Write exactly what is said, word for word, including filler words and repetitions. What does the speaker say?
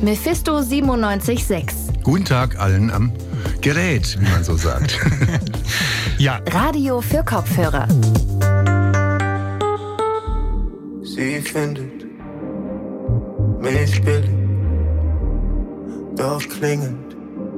Mephisto siebenundneunzig Komma sechs. Guten Tag allen am Gerät, wie man so sagt. Ja. Radio für Kopfhörer. Sie findet mich billig, doch klingend